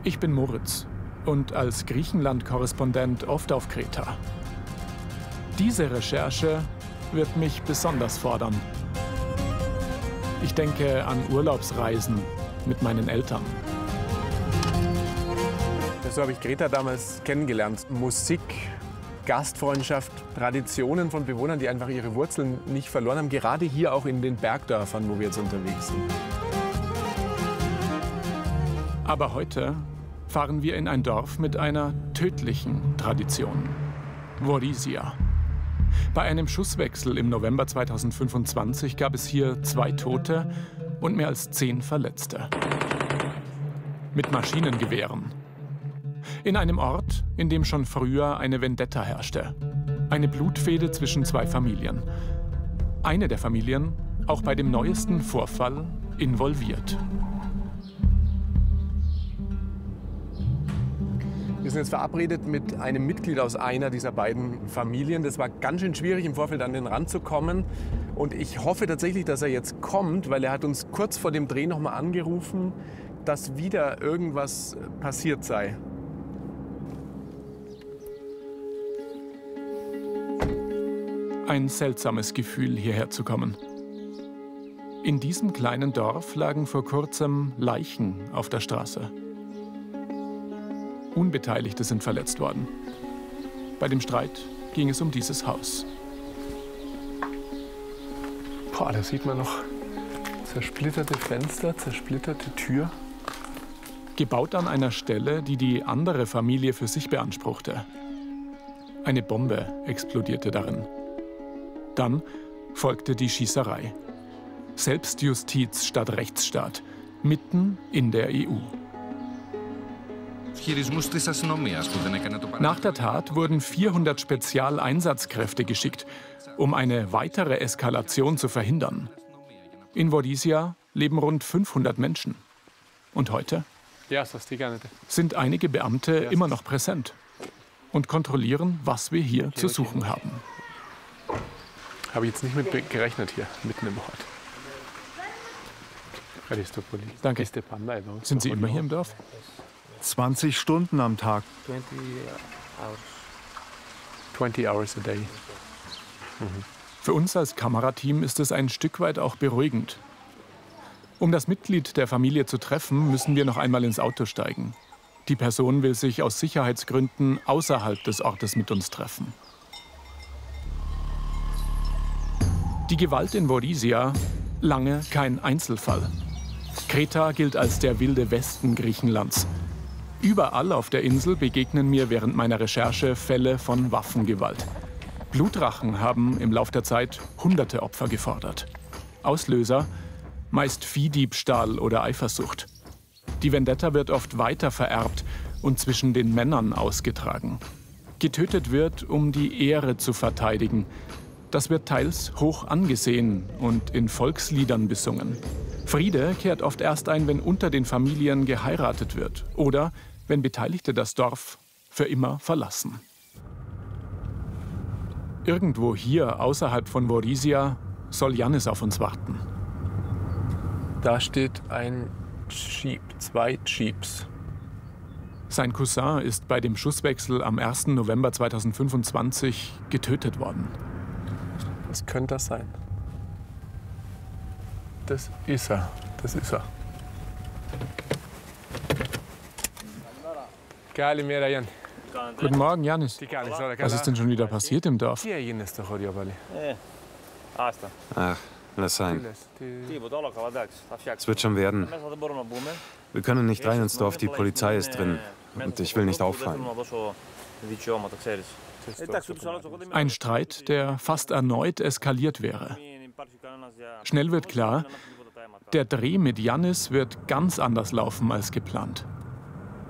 Ich bin Moritz und als Griechenland-Korrespondent oft auf Kreta. Diese Recherche wird mich besonders fordern. Ich denke an Urlaubsreisen mit meinen Eltern. So habe ich Kreta damals kennengelernt. Musik, Gastfreundschaft, Traditionen von Bewohnern, die einfach ihre Wurzeln nicht verloren haben. Gerade hier auch in den Bergdörfern, wo wir jetzt unterwegs sind. Aber heute fahren wir in ein Dorf mit einer tödlichen Tradition. Vorizia. Bei einem Schusswechsel im November 2025 gab es hier 2 Tote und mehr als 10 Verletzte. Mit Maschinengewehren. In einem Ort, in dem schon früher eine Vendetta herrschte. Eine Blutfehde zwischen 2 Familien. Eine der Familien auch bei dem neuesten Vorfall involviert. Wir sind jetzt verabredet mit einem Mitglied aus einer dieser beiden Familien. Das war ganz schön schwierig, im Vorfeld an den Rand zu kommen. Und ich hoffe tatsächlich, dass er jetzt kommt, weil er hat uns kurz vor dem Dreh noch mal angerufen, dass wieder irgendwas passiert sei. Ein seltsames Gefühl, hierher zu kommen. In diesem kleinen Dorf lagen vor kurzem Leichen auf der Straße. Unbeteiligte sind verletzt worden. Bei dem Streit ging es um dieses Haus. Boah, da sieht man noch zersplitterte Fenster, zersplitterte Tür. Gebaut an einer Stelle, die die andere Familie für sich beanspruchte. Eine Bombe explodierte darin. Dann folgte die Schießerei. Selbstjustiz statt Rechtsstaat, mitten in der EU. Nach der Tat wurden 400 Spezialeinsatzkräfte geschickt, um eine weitere Eskalation zu verhindern. In Vorizia leben rund 500 Menschen. Und heute sind einige Beamte immer noch präsent und kontrollieren, was wir hier zu suchen haben. Habe ich jetzt nicht mit gerechnet hier, mitten im Ort. Danke. Sind Sie immer hier im Dorf? 20 Stunden am Tag. 20 hours a day. Für uns als Kamerateam ist es ein Stück weit auch beruhigend. Um das Mitglied der Familie zu treffen, müssen wir noch einmal ins Auto steigen. Die Person will sich aus Sicherheitsgründen außerhalb des Ortes mit uns treffen. Die Gewalt in Vorizia, lange kein Einzelfall. Kreta gilt als der wilde Westen Griechenlands. Überall auf der Insel begegnen mir während meiner Recherche Fälle von Waffengewalt. Blutrachen haben im Lauf der Zeit hunderte Opfer gefordert. Auslöser meist Viehdiebstahl oder Eifersucht. Die Vendetta wird oft weiter vererbt und zwischen den Männern ausgetragen. Getötet wird, um die Ehre zu verteidigen. Das wird teils hoch angesehen und in Volksliedern besungen. Friede kehrt oft erst ein, wenn unter den Familien geheiratet wird oder wenn Beteiligte das Dorf für immer verlassen. Irgendwo hier außerhalb von Vorizia soll Yannis auf uns warten. Da steht ein Jeep, 2 Jeeps. Sein Cousin ist bei dem Schusswechsel am 1. November 2025 getötet worden. Was könnte das sein? Das ist er. Das ist er. Kalimera, Jan. Guten Morgen, Yannis. Was ist denn schon wieder passiert im Dorf? Ach, lass sein. Es wird schon werden. Wir können nicht rein ins Dorf, die Polizei ist drin. Und ich will nicht auffallen. Ein Streit, der fast erneut eskaliert wäre. Schnell wird klar, der Dreh mit Yannis wird ganz anders laufen als geplant.